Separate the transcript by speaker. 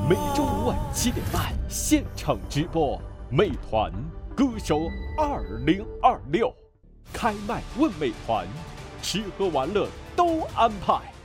Speaker 1: 每周五晚7点半现场直播，美团歌手2026，开麦问美团，吃喝玩乐都安排。